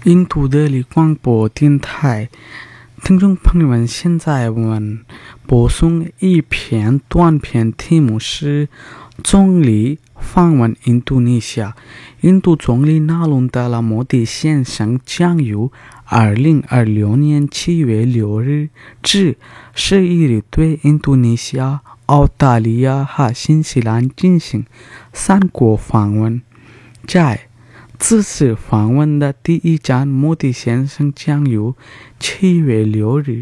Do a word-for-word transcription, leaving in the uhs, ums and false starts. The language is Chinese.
印度的里广播电台听众朋友们，现在我们播送一篇短篇题目是总理访问印度尼西亚。印度总理纳伦达拉摩迪先生将于二零二六年七月六日至十一日对印度尼西亚、澳大利亚和新西兰进行三国访问。在这次访问的第一站，摩迪先生将于七月六日